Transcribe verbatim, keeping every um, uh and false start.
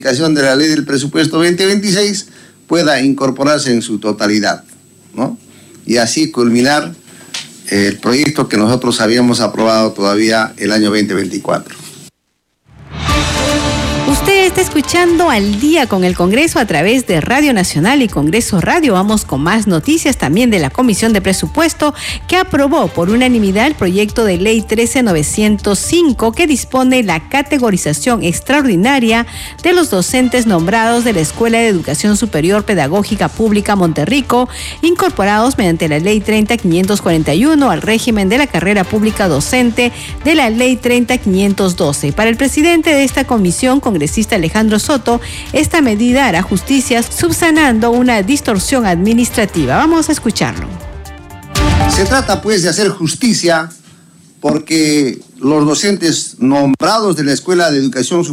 de la ley del presupuesto veinte veintiséis pueda incorporarse en su totalidad, ¿no? Y así culminar el proyecto que nosotros habíamos aprobado todavía el año veinte veinticuatro. Usted está escuchando Al Día con el Congreso a través de Radio Nacional y Congreso Radio. Vamos con más noticias también de la Comisión de Presupuesto, que aprobó por unanimidad el proyecto de ley trece mil novecientos cinco, que dispone la categorización extraordinaria de los docentes nombrados de la Escuela de Educación Superior Pedagógica Pública Monterrico, incorporados mediante la ley treinta mil quinientos cuarenta y uno al régimen de la carrera pública docente de la ley treinta mil quinientos doce. Para el presidente de esta comisión, congresista Alejandro Soto, esta medida hará justicia subsanando una distorsión administrativa. Vamos a escucharlo. Se trata pues de hacer justicia porque los docentes nombrados de la Escuela de Educación Superior